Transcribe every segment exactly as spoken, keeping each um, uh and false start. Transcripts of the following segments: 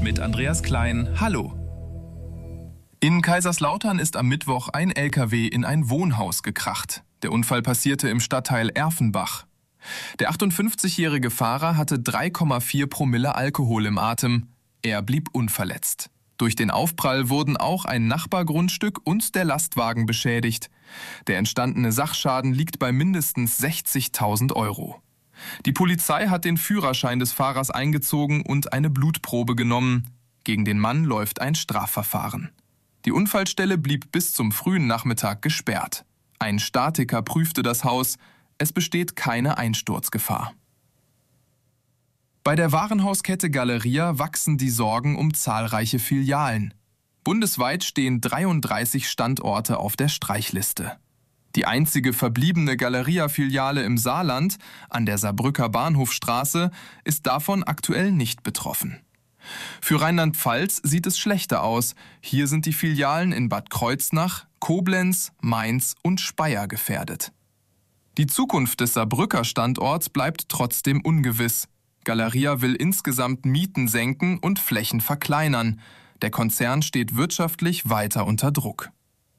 mit Andreas Klein. Hallo. In Kaiserslautern ist am Mittwoch ein L K W in ein Wohnhaus gekracht. Der Unfall passierte im Stadtteil Erfenbach. Der achtundfünfzigjährige Fahrer hatte drei Komma vier Promille Alkohol im Atem. Er blieb unverletzt. Durch den Aufprall wurden auch ein Nachbargrundstück und der Lastwagen beschädigt. Der entstandene Sachschaden liegt bei mindestens sechzigtausend Euro. Die Polizei hat den Führerschein des Fahrers eingezogen und eine Blutprobe genommen. Gegen den Mann läuft ein Strafverfahren. Die Unfallstelle blieb bis zum frühen Nachmittag gesperrt. Ein Statiker prüfte das Haus. Es besteht keine Einsturzgefahr. Bei der Warenhauskette Galeria wachsen die Sorgen um zahlreiche Filialen. Bundesweit stehen dreiunddreißig Standorte auf der Streichliste. Die einzige verbliebene Galeria-Filiale im Saarland, an der Saarbrücker Bahnhofstraße, ist davon aktuell nicht betroffen. Für Rheinland-Pfalz sieht es schlechter aus. Hier sind die Filialen in Bad Kreuznach, Koblenz, Mainz und Speyer gefährdet. Die Zukunft des Saarbrücker Standorts bleibt trotzdem ungewiss. Galeria will insgesamt Mieten senken und Flächen verkleinern. Der Konzern steht wirtschaftlich weiter unter Druck.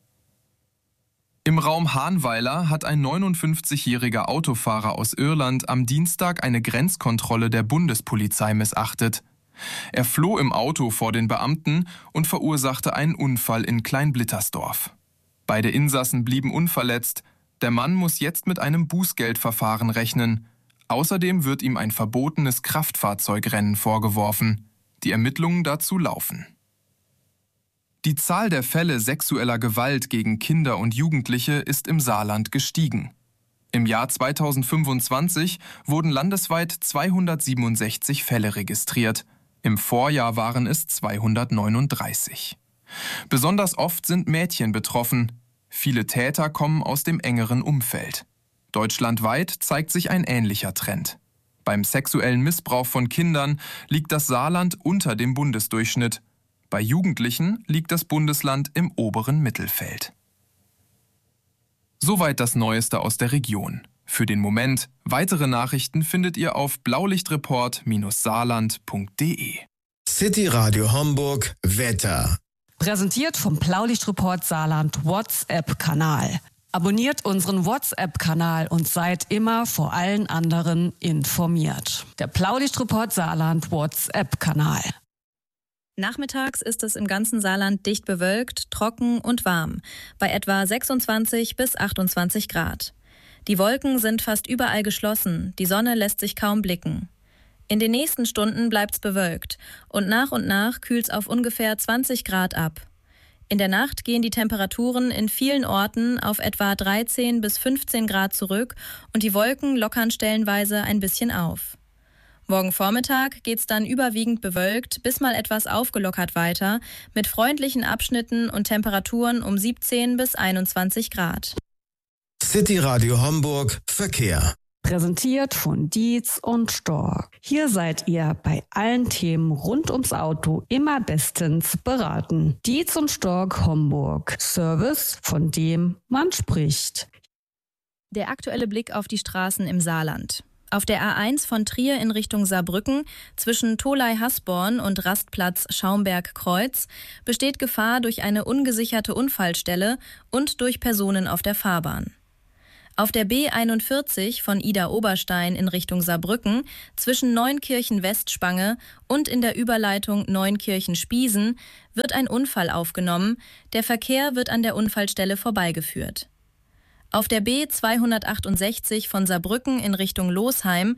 Im Raum Hahnweiler hat ein neunundfünfzigjähriger Autofahrer aus Irland am Dienstag eine Grenzkontrolle der Bundespolizei missachtet. Er floh im Auto vor den Beamten und verursachte einen Unfall in Kleinblittersdorf. Beide Insassen blieben unverletzt. Der Mann muss jetzt mit einem Bußgeldverfahren rechnen. Außerdem wird ihm ein verbotenes Kraftfahrzeugrennen vorgeworfen. Die Ermittlungen dazu laufen. Die Zahl der Fälle sexueller Gewalt gegen Kinder und Jugendliche ist im Saarland gestiegen. Im Jahr zweitausendfünfundzwanzig wurden landesweit zweihundertsiebenundsechzig Fälle registriert. Im Vorjahr waren es zweihundertneununddreißig. Besonders oft sind Mädchen betroffen. Viele Täter kommen aus dem engeren Umfeld. Deutschlandweit zeigt sich ein ähnlicher Trend. Beim sexuellen Missbrauch von Kindern liegt das Saarland unter dem Bundesdurchschnitt. Bei Jugendlichen liegt das Bundesland im oberen Mittelfeld. Soweit das Neueste aus der Region. Für den Moment, weitere Nachrichten findet ihr auf blaulichtreport Bindestrich saarland punkt de. City Radio Homburg Wetter. Präsentiert vom Blaulichtreport Saarland WhatsApp-Kanal. Abonniert unseren WhatsApp-Kanal und seid immer vor allen anderen informiert. Der Blaulichtreport Saarland WhatsApp-Kanal. Nachmittags ist es im ganzen Saarland dicht bewölkt, trocken und warm, bei etwa sechsundzwanzig bis achtundzwanzig Grad. Die Wolken sind fast überall geschlossen, die Sonne lässt sich kaum blicken. In den nächsten Stunden bleibt's bewölkt und nach und nach kühlt's auf ungefähr zwanzig Grad ab. In der Nacht gehen die Temperaturen in vielen Orten auf etwa dreizehn bis fünfzehn Grad zurück und die Wolken lockern stellenweise ein bisschen auf. Morgen Vormittag geht's dann überwiegend bewölkt bis mal etwas aufgelockert weiter mit freundlichen Abschnitten und Temperaturen um siebzehn bis einundzwanzig Grad. City Radio Homburg Verkehr. Präsentiert von Dietz und Stork. Hier seid ihr bei allen Themen rund ums Auto immer bestens beraten. Dietz und Stork Homburg. Service, von dem man spricht. Der aktuelle Blick auf die Straßen im Saarland. Auf der A eins von Trier in Richtung Saarbrücken zwischen Tholey-Hasborn und Rastplatz Schaumberg-Kreuz besteht Gefahr durch eine ungesicherte Unfallstelle und durch Personen auf der Fahrbahn. Auf der B einundvierzig von Ida-Oberstein in Richtung Saarbrücken zwischen Neunkirchen-Westspange und in der Überleitung Neunkirchen-Spiesen wird ein Unfall aufgenommen. Der Verkehr wird an der Unfallstelle vorbeigeführt. Auf der B zweihundertachtundsechzig von Saarbrücken in Richtung Losheim